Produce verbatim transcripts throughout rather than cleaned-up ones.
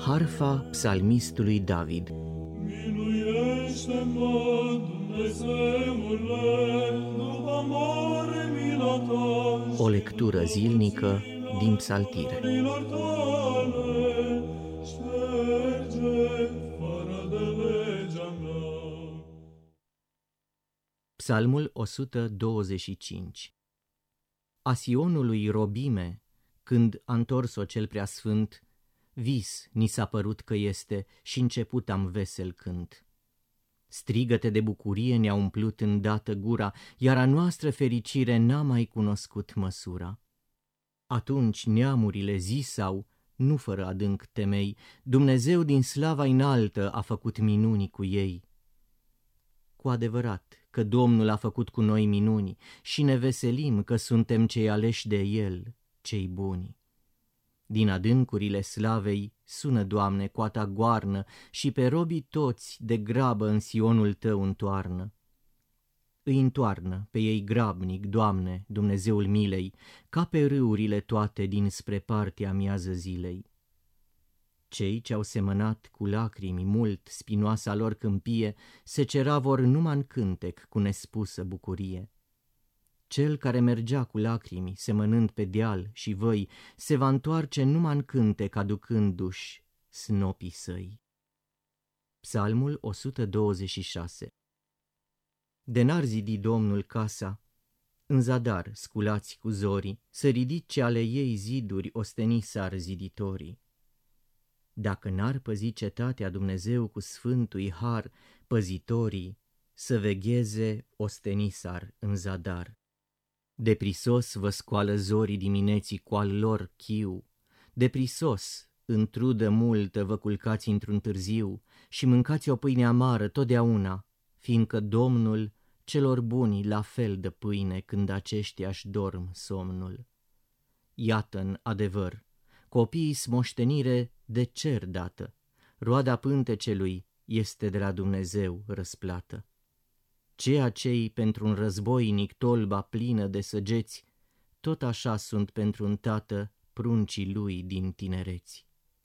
Harfa psalmistului David. Miluiește-mă, Dumnezeule, după mare mila ta. O lectură zilnică din Psaltire. Milor tale, șterge fără de legea mea. Psalmul o sută douăzeci și cinci. A Sionului robime, când a întors-o cel preasfânt, vis ni s-a părut că este și început am vesel cânt. Strigăte de bucurie ne-a umplut îndată gura, iar a noastră fericire n-a mai cunoscut măsura. Atunci neamurile zisau, nu fără adânc temei, Dumnezeu din slava înaltă a făcut minuni cu ei. Cu adevărat că Domnul a făcut cu noi minuni și ne veselim că suntem cei aleși de El, cei buni. Din adâncurile slavei sună, Doamne, coata goarnă și pe robii toți de grabă în Sionul Tău întoarnă. Îi întoarnă pe ei grabnic, Doamne, Dumnezeul milei, ca pe râurile toate dinspre partea miază zilei. Cei ce-au semănat cu lacrimi mult spinoasa lor câmpie, se cera vor numai în cântec cu nespusă bucurie. Cel care mergea cu lacrimi, semănând pe deal și văi, se va întoarce numai în cântec aducându-și snopii săi. Psalmul o sută douăzeci și șase. De n-ar zidi Domnul casa, în zadar sculați cu zorii, să ridice ale ei ziduri ostenisar ziditorii. Dacă n-ar păzi cetatea Dumnezeu cu sfântui har, păzitorii să vegheze ostenisar în zadar. De prisos vă scoală zorii dimineții cu al lor chiu, de prisos, în trudă multă vă culcați într-un târziu și mâncați o pâine amară totdeauna, fiindcă Domnul celor buni la fel de pâine când aceștia-și dorm somnul. Iată-n adevăr, copiii-s moștenire de cer dată, roada pântecelui este de la Dumnezeu răsplată. Ceea ce-i pentru un războinic tolba plină de săgeți, tot așa sunt pentru un tată pruncii lui din tinereți.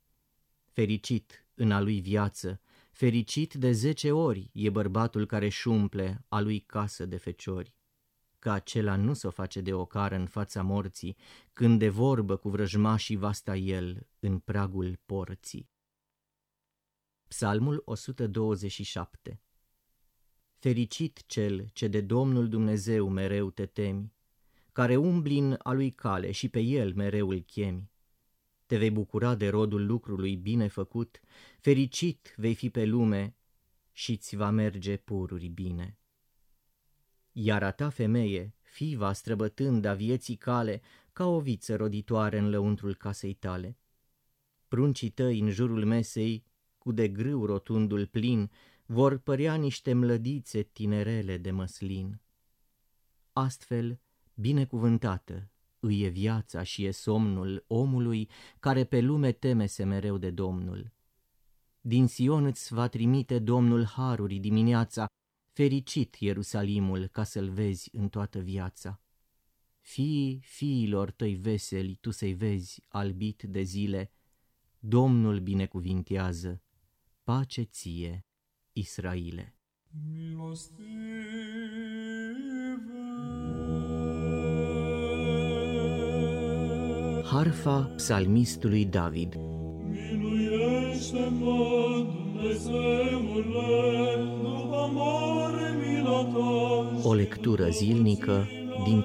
Fericit în a lui viață, fericit de zece ori e bărbatul care-și umple a lui casă de feciori, că acela nu s-o face de ocară în fața morții, când de vorbă cu vrăjmașii va sta el în pragul porții. Psalmul o sută douăzeci și șapte. Fericit cel ce de Domnul Dumnezeu mereu te temi, care umbli-n a lui cale și pe el mereu îl chemi. Te vei bucura de rodul lucrului bine făcut, fericit vei fi pe lume și-ți va merge pururi bine. Iar a ta femeie, fiva străbătând a vieții cale, ca o viță roditoare în lăuntrul casei tale. Pruncii tăi în jurul mesei, cu de grâu rotundul plin, vor părea niște mlădițe tinerele de măslin. Astfel, binecuvântată îi e viața și e somnul omului care pe lume teme-se mereu de Domnul. Din Sion îți va trimite Domnul haruri dimineața, fericit Ierusalimul ca să-l vezi în toată viața. Fiii fiilor tăi veseli tu să-i vezi albit de zile, Domnul binecuvintează, pace ție, Israile. Milostive. Harfa psalmistului David. Miluiește-mă, Dumnezeule, după mare mila ta. O lectură zilnică din